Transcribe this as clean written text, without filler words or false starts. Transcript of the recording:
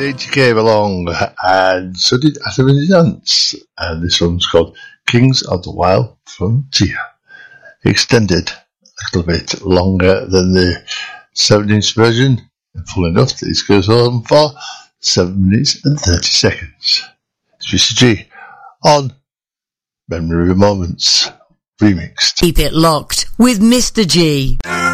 Age came along, and so did Adam and his Ants, and this one's called Kings of the Wild Frontier. Extended a little bit longer than the 7-inch version, and full enough that this goes on for 7 minutes and 30 seconds. It's Mr. G on Memory Moments Remixed. Keep it locked with Mr. G.